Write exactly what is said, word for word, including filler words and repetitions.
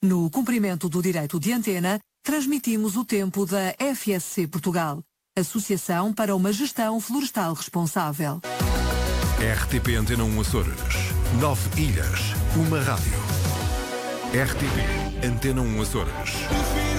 No cumprimento do direito de antena, transmitimos o tempo da F S C Portugal, Associação para uma Gestão Florestal Responsável. R T P Antena um Açores. Nove ilhas, uma rádio. R T P Antena um Açores.